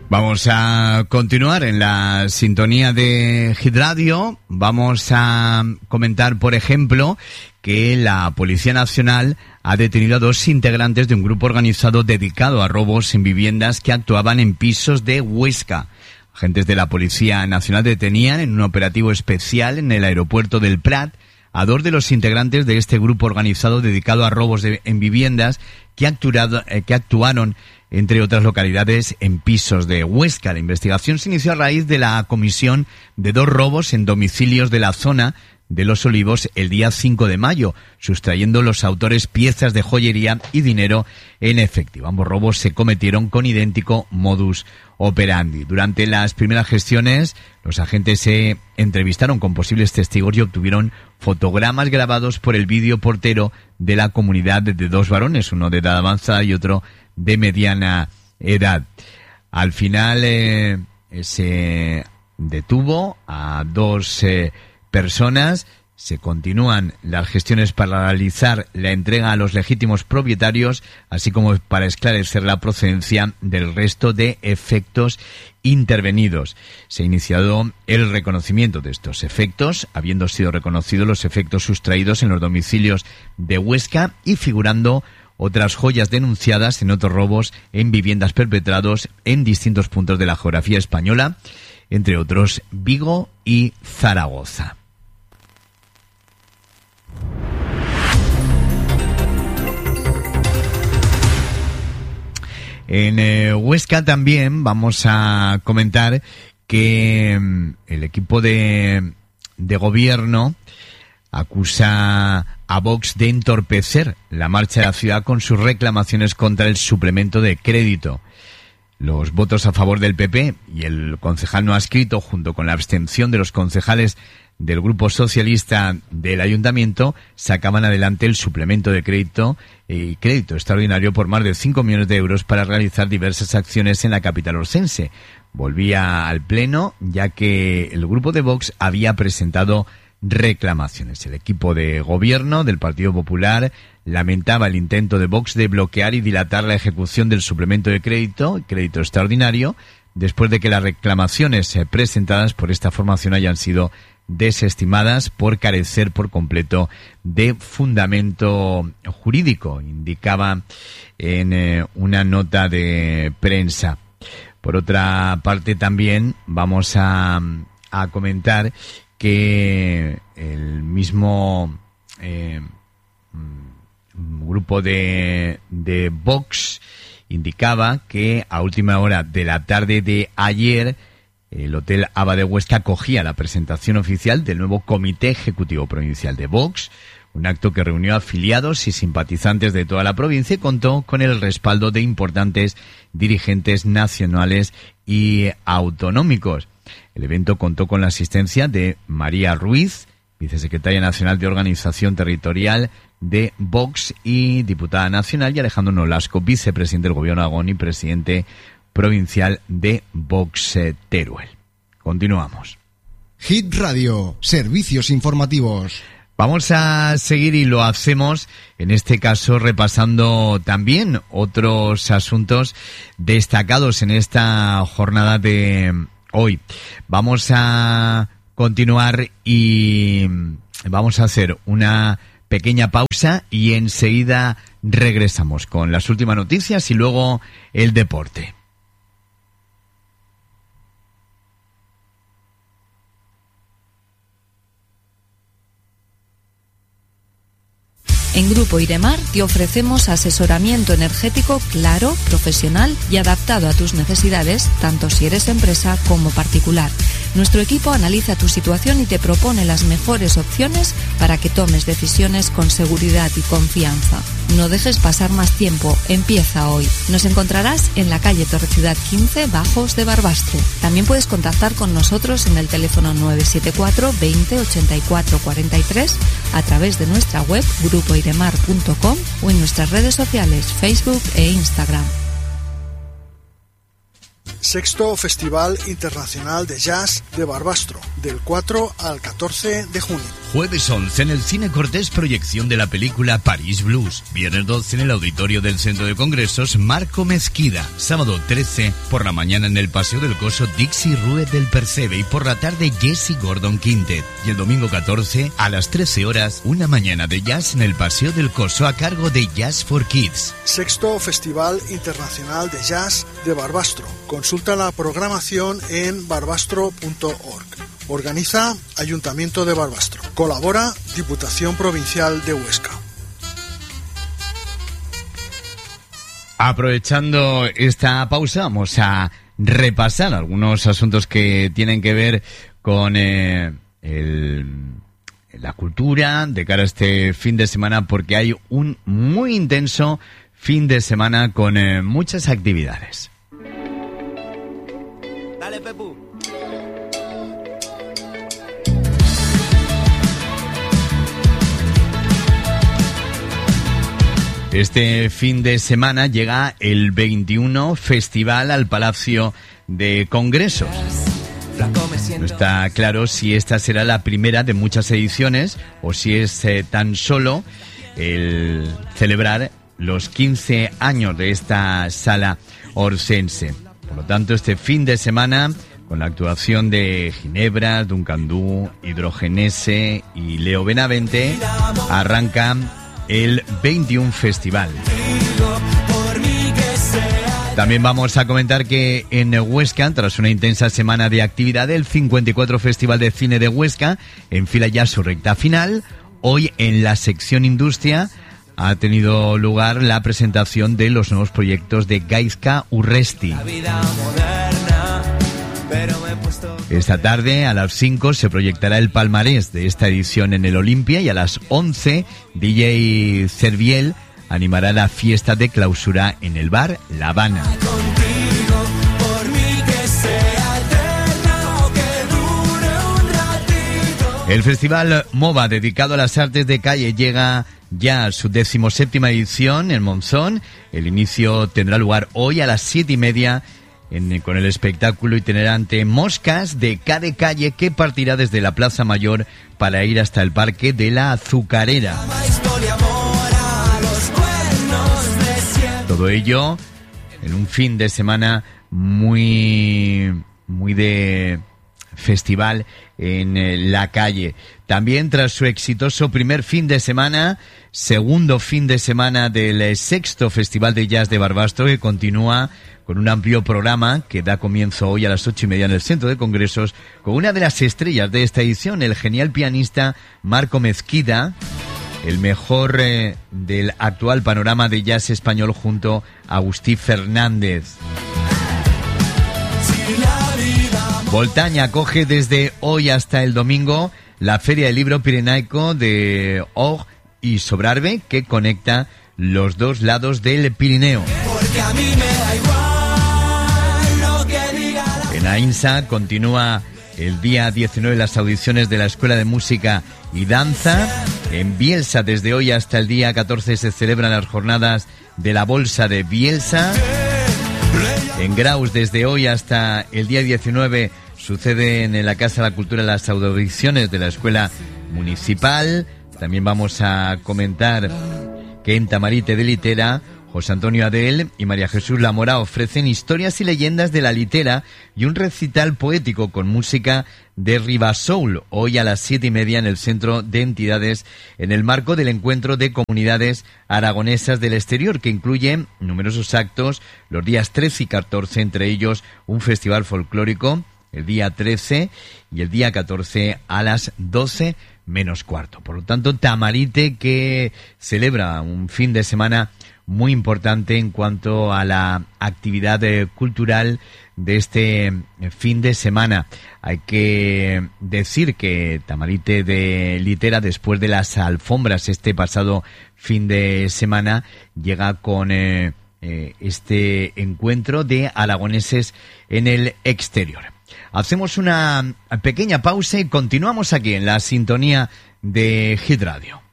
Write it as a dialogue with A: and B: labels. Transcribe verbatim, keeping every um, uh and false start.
A: Vamos a continuar en la sintonía de Hit Radio. Vamos a comentar, por ejemplo, que la Policía Nacional ha detenido a dos integrantes de un grupo organizado dedicado a robos en viviendas que actuaban en pisos de Huesca. Agentes de la Policía Nacional detenían en un operativo especial en el aeropuerto del Prat a dos de los integrantes de este grupo organizado dedicado a robos de, en viviendas que, actuado, eh, que actuaron, entre otras localidades, en pisos de Huesca. La investigación se inició a raíz de la comisión de dos robos en domicilios de la zona de Los Olivos el día cinco de mayo, sustrayendo los autores piezas de joyería y dinero en efectivo. Ambos robos se cometieron con idéntico modus operandi. Durante las primeras gestiones, los agentes se entrevistaron con posibles testigos y obtuvieron fotogramas grabados por el videoportero de la comunidad de dos varones, uno de edad avanzada y otro de mediana edad. Al final eh, se detuvo a dos eh, personas. Se continúan las gestiones para realizar la entrega a los legítimos propietarios, así como para esclarecer la procedencia del resto de efectos intervenidos. Se ha iniciado el reconocimiento de estos efectos, habiendo sido reconocidos los efectos sustraídos en los domicilios de Huesca y figurando otras joyas denunciadas en otros robos en viviendas perpetrados en distintos puntos de la geografía española, entre otros Vigo y Zaragoza. En eh, Huesca también vamos a comentar que mm, el equipo de, de gobierno acusa a Vox de entorpecer la marcha de la ciudad con sus reclamaciones contra el suplemento de crédito. Los votos a favor del P P y el concejal no adscrito, junto con la abstención de los concejales del Grupo Socialista del Ayuntamiento, sacaban adelante el suplemento de crédito y crédito extraordinario por más de cinco millones de euros para realizar diversas acciones en la capital orcense. Volvía al Pleno, ya que el grupo de Vox había presentado reclamaciones. El equipo de gobierno del Partido Popular lamentaba el intento de Vox de bloquear y dilatar la ejecución del suplemento de crédito, crédito extraordinario, después de que las reclamaciones presentadas por esta formación hayan sido desestimadas por carecer por completo de fundamento jurídico, indicaba en eh, una nota de prensa. Por otra parte, también vamos a, a comentar que el mismo eh, grupo de, de Vox indicaba que a última hora de la tarde de ayer el Hotel Aba de Huesca acogía la presentación oficial del nuevo Comité Ejecutivo Provincial de Vox, un acto que reunió afiliados y simpatizantes de toda la provincia y contó con el respaldo de importantes dirigentes nacionales y autonómicos. El evento contó con la asistencia de María Ruiz, vicesecretaria nacional de Organización Territorial de Vox y diputada nacional, y Alejandro Nolasco, vicepresidente del Gobierno de Aragón y presidente provincial de Vox Teruel. Continuamos.
B: Hit Radio, servicios informativos.
A: Vamos a seguir y lo hacemos, en este caso, repasando también otros asuntos destacados en esta jornada de hoy. Vamos a continuar y vamos a hacer una pequeña pausa y enseguida regresamos con las últimas noticias y luego el deporte.
C: En Grupo Iremar te ofrecemos asesoramiento energético claro, profesional y adaptado a tus necesidades, tanto si eres empresa como particular. Nuestro equipo analiza tu situación y te propone las mejores opciones para que tomes decisiones con seguridad y confianza. No dejes pasar más tiempo, empieza hoy. Nos encontrarás en la calle Torre-Ciudad quince, Bajos de Barbastre. También puedes contactar con nosotros en el teléfono nueve siete cuatro veinte ochenta y cuatro cuarenta y tres, a través de nuestra web grupo iremar punto com o en nuestras redes sociales Facebook e Instagram.
D: Sexto Festival Internacional de Jazz de Barbastro, del cuatro al catorce de junio.
A: Jueves once en el Cine Cortés, proyección de la película París Blues. Viernes doce en el auditorio del Centro de Congresos Marco Mezquida. Sábado trece por la mañana en el Paseo del Coso Dixie Rued del Percebe y por la tarde Jesse Gordon Quintet. Y el domingo catorce a las trece horas una mañana de jazz en el Paseo del Coso a cargo de Jazz for Kids.
D: Sexto Festival Internacional de Jazz de Barbastro. Consulta la programación en barbastro punto org. Organiza Ayuntamiento de Barbastro. Colabora Diputación Provincial de Huesca.
A: Aprovechando esta pausa, vamos a repasar algunos asuntos que tienen que ver con eh, el, la cultura de cara a este fin de semana, porque hay un muy intenso fin de semana con eh, muchas actividades. Dale, Pepu. Este fin de semana llega el veintiuno Festival al Palacio de Congresos. No está claro si esta será la primera de muchas ediciones o si es eh, tan solo el celebrar los quince años de esta sala orcense. Por lo tanto, este fin de semana, con la actuación de Ginebra, Duncandú, Hidrogenese y Leo Benavente, arranca el veintiuno Festival. También vamos a comentar que en Huesca, tras una intensa semana de actividad, el cincuenta y cuatro Festival de Cine de Huesca enfila ya su recta final. Hoy en la sección Industria ha tenido lugar la presentación de los nuevos proyectos de Gaizka Urresti. Esta tarde a las cinco se proyectará el palmarés de esta edición en el Olimpia y a las once D J Cerviel animará la fiesta de clausura en el bar La Habana. El Festival MOVA, dedicado a las artes de calle, llega ya a su decimoséptima edición en Monzón. El inicio tendrá lugar hoy a las siete y media En, con el espectáculo itinerante Moscas de Cade Calle, que partirá desde la Plaza Mayor para ir hasta el Parque de la Azucarera. Todo ello en un fin de semana muy, muy de festival en eh, la calle. También, tras su exitoso primer fin de semana, segundo fin de semana del eh, sexto Festival de Jazz de Barbastro, que continúa con un amplio programa que da comienzo hoy a las ocho y media en el Centro de Congresos, con una de las estrellas de esta edición, el genial pianista Marco Mezquida, el mejor eh, del actual panorama de jazz español, junto a Agustí Fernández. Voltaña acoge desde hoy hasta el domingo la Feria del Libro Pirenaico de Or y Sobrarbe, que conecta los dos lados del Pirineo. Porque a mí me da igual lo que diga la... En Ainsa continúa el día diecinueve las audiciones de la Escuela de Música y Danza. En Bielsa, desde hoy hasta el día catorce, se celebran las jornadas de la Bolsa de Bielsa. En Graus, desde hoy hasta el día diecinueve, suceden en la Casa de la Cultura las audiciones de la Escuela Municipal. También vamos a comentar que en Tamarite de Litera, José Antonio Adel y María Jesús Lamora ofrecen historias y leyendas de la litera y un recital poético con música de Ribasoul, hoy a las siete y media en el Centro de Entidades, en el marco del Encuentro de Comunidades Aragonesas del Exterior, que incluye numerosos actos los días trece y catorce, entre ellos un festival folclórico el día trece y el día catorce a las doce menos cuarto. Por lo tanto, Tamarite, que celebra un fin de semana muy importante en cuanto a la actividad eh, cultural de este fin de semana. Hay que decir que Tamarite de Litera, después de las alfombras este pasado fin de semana, llega con eh, eh, este encuentro de aragoneses en el exterior. Hacemos una pequeña pausa y continuamos aquí en la sintonía de Hit Radio.